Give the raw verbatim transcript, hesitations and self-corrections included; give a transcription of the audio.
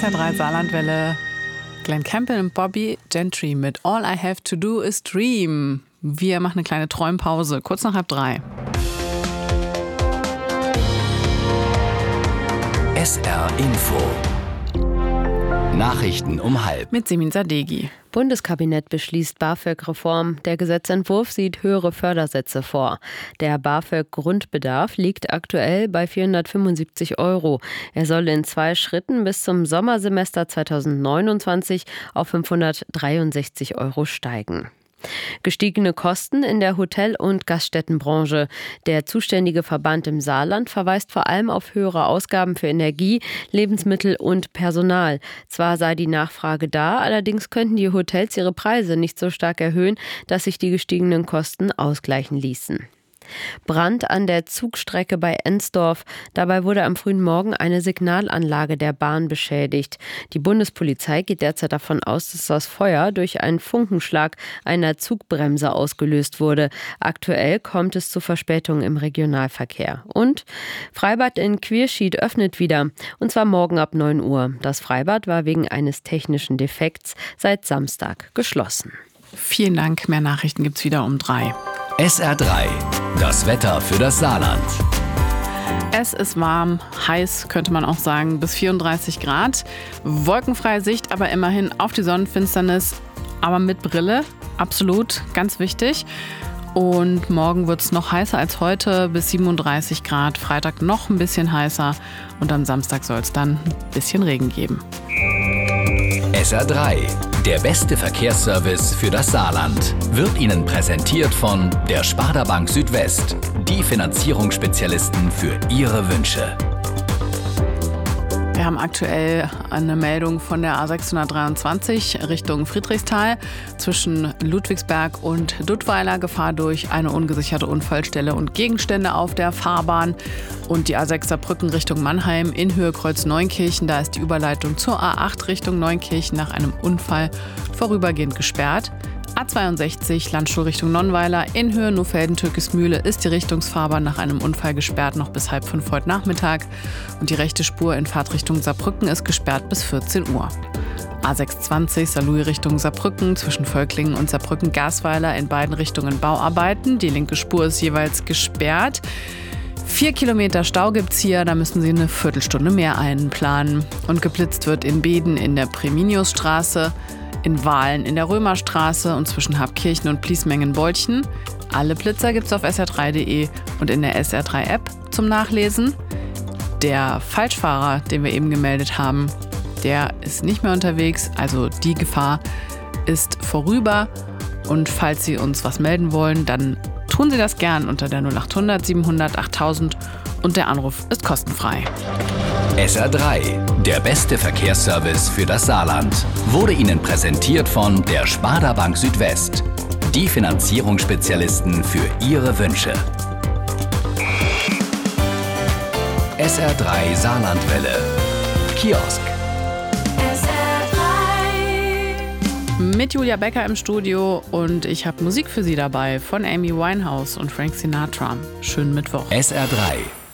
S R drei Saarlandwelle. Glenn Campbell und Bobby Gentry mit All I Have to Do is Dream. Wir machen eine kleine Träumpause, kurz nach halb drei. S R Info. Nachrichten um halb. Mit Semin Sadeghi. Bundeskabinett beschließt BAföG-Reform. Der Gesetzentwurf sieht höhere Fördersätze vor. Der BAföG-Grundbedarf liegt aktuell bei vierhundertfünfundsiebzig Euro. Er soll in zwei Schritten bis zum Sommersemester zweitausendneunundzwanzig auf fünfhundertdreiundsechzig Euro steigen. Gestiegene Kosten in der Hotel- und Gaststättenbranche. Der zuständige Verband im Saarland verweist vor allem auf höhere Ausgaben für Energie, Lebensmittel und Personal. Zwar sei die Nachfrage da, allerdings könnten die Hotels ihre Preise nicht so stark erhöhen, dass sich die gestiegenen Kosten ausgleichen ließen. Brand an der Zugstrecke bei Ensdorf. Dabei wurde am frühen Morgen eine Signalanlage der Bahn beschädigt. Die Bundespolizei geht derzeit davon aus, dass das Feuer durch einen Funkenschlag einer Zugbremse ausgelöst wurde. Aktuell kommt es zu Verspätungen im Regionalverkehr. Und Freibad in Quierschied öffnet wieder. Und zwar morgen ab neun Uhr. Das Freibad war wegen eines technischen Defekts seit Samstag geschlossen. Vielen Dank. Mehr Nachrichten gibt's wieder um drei. S R drei. Das Wetter für das Saarland. Es ist warm, heiß könnte man auch sagen, bis vierunddreißig Grad. Wolkenfreie Sicht, aber immerhin auf die Sonnenfinsternis, aber mit Brille. Absolut, ganz wichtig. Und morgen wird es noch heißer als heute, bis siebenunddreißig Grad. Freitag noch ein bisschen heißer und am Samstag soll es dann ein bisschen Regen geben. S R drei. Der beste Verkehrsservice für das Saarland wird Ihnen präsentiert von der Sparda Bank Südwest. Die Finanzierungsspezialisten für Ihre Wünsche. Wir haben aktuell eine Meldung von der A sechshundertdreiundzwanzig Richtung Friedrichsthal zwischen Ludwigsberg und Duttweiler. Gefahr durch eine ungesicherte Unfallstelle und Gegenstände auf der Fahrbahn. Und die A sechs Saarbrücken Richtung Mannheim in Höhe Kreuz Neunkirchen. Da ist die Überleitung zur A acht Richtung Neunkirchen nach einem Unfall vorübergehend gesperrt. A zweiundsechzig Landstuhl Richtung Nonnweiler in Höhe Nohfelden-Türkismühle ist die Richtungsfahrbahn nach einem Unfall gesperrt noch bis halb fünf heute Nachmittag. Und die rechte Spur in Fahrtrichtung Saarbrücken ist gesperrt bis vierzehn Uhr. A sechshundertzwanzig Saarlouis Richtung Saarbrücken zwischen Völklingen und Saarbrücken-Gasweiler in beiden Richtungen Bauarbeiten. Die linke Spur ist jeweils gesperrt. Vier Kilometer Stau gibt's hier, da müssen Sie eine Viertelstunde mehr einplanen. Und geblitzt wird in Beeden in der Preminiusstraße, in Wahlen in der Römerstraße und zwischen Habkirchen und Pliesmengen-Bolchen. Alle Blitzer gibt's auf S R drei punkt de und in der S R drei App zum Nachlesen. Der Falschfahrer, den wir eben gemeldet haben, der ist nicht mehr unterwegs, also die Gefahr ist vorüber. Und falls Sie uns was melden wollen, dann tun Sie das gern unter der null acht hundert siebenhundert achttausend und der Anruf ist kostenfrei. S R drei. Der beste Verkehrsservice für das Saarland wurde Ihnen präsentiert von der Sparda Bank Südwest. Die Finanzierungsspezialisten für Ihre Wünsche. S R drei Saarlandwelle. Kiosk. S R drei. Mit Julia Becker im Studio und ich habe Musik für Sie dabei von Amy Winehouse und Frank Sinatra. Schönen Mittwoch. S R drei.